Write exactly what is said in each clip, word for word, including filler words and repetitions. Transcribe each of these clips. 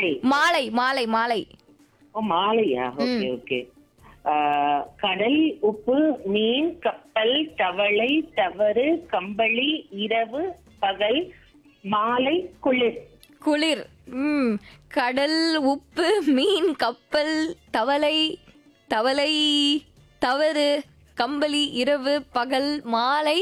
மாலை. மாலை மாலை மாலை. ஓ மாலையா? Okay okay. கடல், உப்பு, மீன், கப்பல், தவளை, தவறு, கம்பளி, இரவு, பகல், மாலை, குளிர். குளிர். ம் கடல், உப்பு, மீன், கப்பல், தவளை, தவளை, தவறு, கம்பளி, இரவு, பகல், மாலை.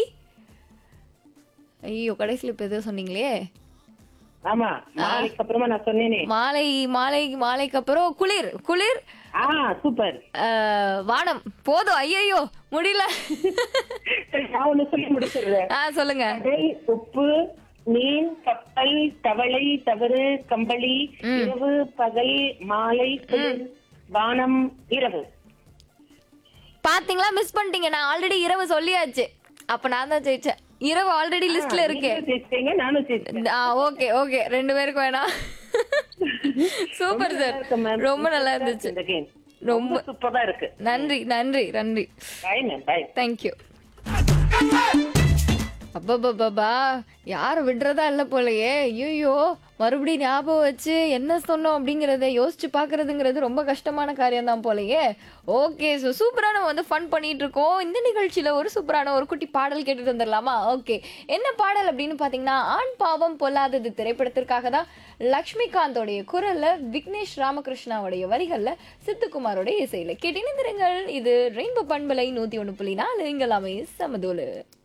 ஐயோ கடைசியில் இப்போ எதோ சொன்னீங்களே. ஆமா மாலைக்கு அப்புறமா நான் சொன்னேனே. மாலை மாலை மாலைக்கு அப்புறம் குளிர். குளிர். ஆ சூப்பர். வானம். போதும். ஐயோ முடியல. நான் ஒண்ணு சொல்லி முடிச்சிடுறேன். ஆ சொல்லுங்க. கடல், உப்பு, மீன், கப்பல், தவளை, தவறு, கம்பளி, இரவு, பகல், மாலை, குளிர், வானம், இரவு. பாத்தீங்களா மிஸ் பண்ணிட்டீங்க. நான் ஆல்ரெடி இரவு சொல்லியாச்சு. அப்ப நான் தான் ஜெயிச்சேன். இரவு ஆல்ரெடி லிஸ்ட்ல இருக்கு. ஓகே ஓகே ரெண்டு பேருக்கு வேணாம். Super sir. ரொம்ப நல்லா இருந்துச்சு. ரொம்ப சூப்பரா இருக்கு. நன்றி நன்றி நன்றி. தேங்க்யூ. அப்பா யார விடுறதா இல்ல போலயே. ஐயோ மறுபடியும் ஞாபகம் வச்சு என்ன சொன்னோம் அப்படிங்கறத யோசிச்சு பாக்குறதுங்கிறது ரொம்ப கஷ்டமான காரியம் தான் போலயே. ஓகே ஸோ சூப்பரான வந்து ஃபன் பண்ணிட்டு இருக்கோம். இந்த நிகழ்ச்சியில ஒரு சூப்பரான ஒரு குட்டி பாடல் கேட்டுட்டு வந்துடலாமா? ஓகே என்ன பாடல் அப்படின்னு பாத்தீங்கன்னா ஆண் பாவம் பொல்லாதது திரைப்படத்திற்காக தான் லக்ஷ்மிகாந்தோடைய குரல்ல விக்னேஷ் ராமகிருஷ்ணாவுடைய வரிகள்ல சித்துக்குமாரோடைய இசையில கேட்டிருந்திருங்கள். இது ரெயின்போ பண்பலை நூத்தி ஒண்ணு புள்ளி நாலு இங்கெல்லாமே சமதோலு.